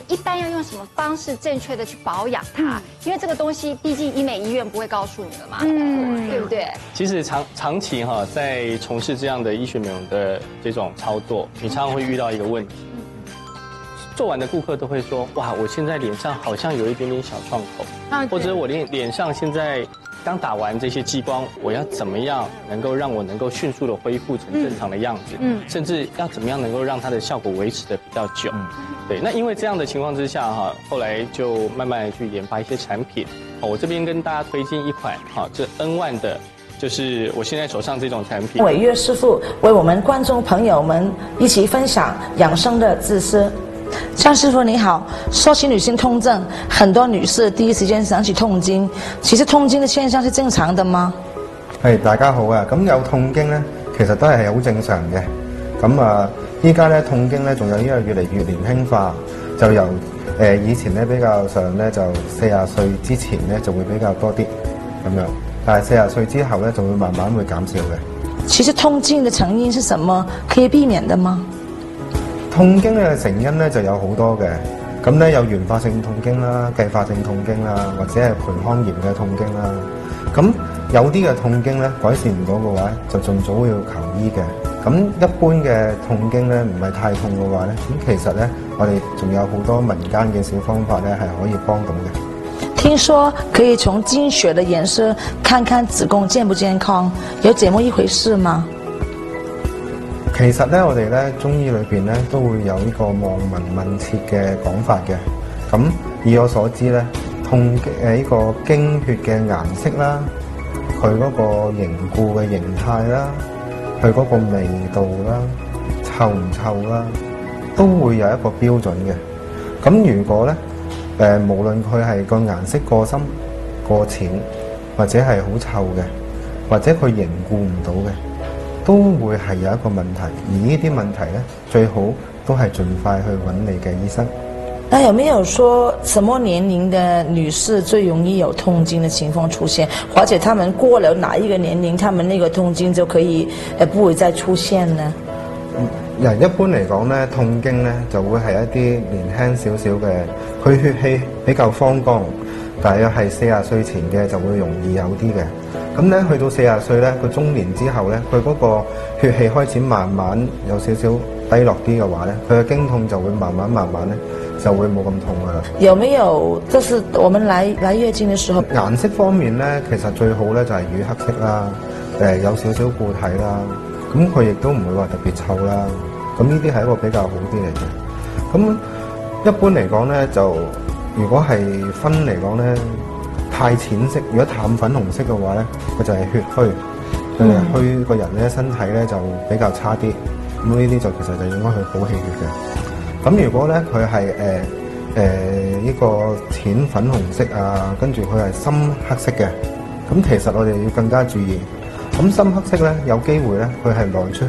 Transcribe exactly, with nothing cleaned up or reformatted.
一般要用什么方式正确的去保养它？嗯、因为这个东西毕竟医美医院不会告诉你的嘛，嗯，对不对？ 其实长长期哈，在从事这样的医学美容的这种操作，你常常会遇到一个问题。做完的顾客都会说：“哇，我现在脸上好像有一点点小创口，啊、或者我脸脸上现在刚打完这些激光，我要怎么样能够让我能够迅速的恢复成正常的样子？嗯，甚至要怎么样能够让它的效果维持的比较久？嗯，对。那因为这样的情况之下哈，后来就慢慢的去研发一些产品。我这边跟大家推荐一款哈，这 N 万的。”就是我现在手上这种产品。伟月师傅为我们观众朋友们一起分享养生的知识。张师傅你好，说起女性痛症，很多女士第一時間想起痛經，其實痛經嘅現象是正常的嗎？係，大家好啊，咁有痛經咧，其實都係好正常嘅。咁啊，依家咧痛經咧，仲有因為越嚟越年輕化，就由誒、呃、以前咧比較上咧就四十歲之前咧就會比較多啲咁樣。但係四十歲之後咧，就會慢慢會減少嘅。其實痛經嘅成因是什麼？可以避免的嗎？痛經嘅成因咧就有好多嘅，咁咧有原發性痛經啦、繼發性痛經啦，或者係盆腔炎嘅痛經啦。咁有啲嘅痛經咧改善唔到嘅話，就盡早要求醫嘅。咁一般嘅痛經咧唔係太痛嘅話咧，咁其實咧我哋仲有好多民間嘅小方法咧係可以幫到嘅。聽說可以從經血的顏色看看子宮健不健康，有這麼一回事嗎？其實咧，我哋咧中醫裏邊咧都會有呢個望聞問切嘅講法嘅。咁以我所知咧，痛誒呢個經血嘅顏色啦，佢嗰個凝固嘅形態啦，佢嗰個味道啦，臭唔臭啦，都會有一個標準嘅。咁如果咧，誒、呃，無論佢係個顏色過深、過淺，或者係好臭嘅，或者佢凝固唔到嘅，都會係有一個問題。而呢啲問題咧，最好都係盡快去揾你嘅醫生。那有沒有說什麼年齡的女士最容易有痛經的情況出現，或者他們過了哪一個年齡，他們那個痛經就可以誒不會再出現呢？人一般嚟講咧，痛經咧就會係一啲年輕少少嘅，佢血氣比較方剛，大約係四十歲前嘅就會容易有啲嘅。咁咧去到四十歲咧，個中年之後咧，佢嗰個血氣開始慢慢有少少低落啲嘅話咧，佢嘅經痛就會慢慢慢慢咧就會冇咁痛噶啦。有沒有就是我們來來月經嘅時候，顏色方面咧，其實最好咧就係乳黑色啦，誒有少少固體啦。咁佢亦都唔會話特別臭啦，咁呢啲係一個比較好啲嚟嘅。咁一般嚟講咧，就如果係分嚟講咧，太淺色，如果淡粉紅色嘅話咧，佢就係血虛，誒、嗯、虛個人咧身體咧就比較差啲。咁呢啲就其實就應該去補氣血嘅。咁如果咧佢係誒誒呢個淺粉紅色啊，跟住佢係深黑色嘅，咁其實我哋要更加注意。咁深黑色咧，有機會咧，佢係內出